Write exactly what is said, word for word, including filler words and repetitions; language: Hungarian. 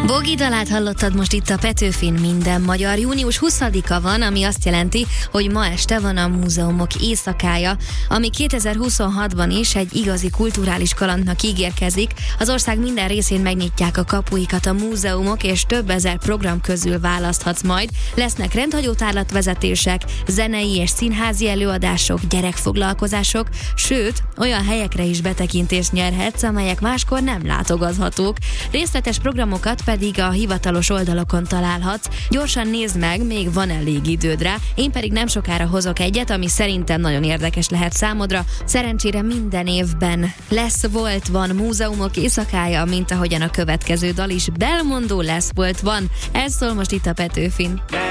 Bogi dalát hallottad most itt a Petőfin Minden Magyar. Június huszadika van, ami azt jelenti, hogy ma este van a múzeumok éjszakája, ami kétezer-huszonhatban is egy igazi kulturális kalandnak ígérkezik. Az ország minden részén megnyitják a kapuikat a múzeumok, és több ezer program közül választhatsz majd. Lesznek rendhagyó tárlatvezetések, zenei és színházi előadások, gyerekfoglalkozások, sőt, olyan helyekre is betekintést nyerhetsz, amelyek máskor nem látogathatók. Részletes programokat pedig a hivatalos oldalokon találhatsz. Gyorsan nézd meg, még van elég időd rá. Én pedig nem sokára hozok egyet, ami szerintem nagyon érdekes lehet számodra. Szerencsére minden évben lesz, volt, van múzeumok éjszakája, mint ahogyan a következő dal is belmondó lesz, volt, van. Ez szól most itt a Petőfin.